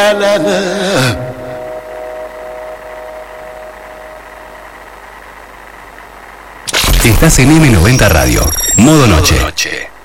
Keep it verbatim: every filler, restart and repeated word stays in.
la, la, la. Estás en eme noventa Radio, modo noche.